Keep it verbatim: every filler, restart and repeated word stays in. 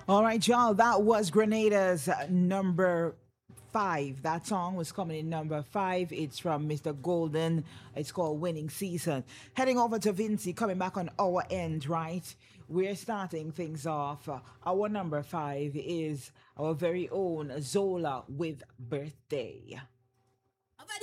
All right, y'all. That was Grenada's uh, number five. That song was coming in number five. It's from mister Golden. It's called Winning Season. Heading over to Vinci, coming back on our end, right? We're starting things off. Uh, our number five is our very own Zola with Birthday.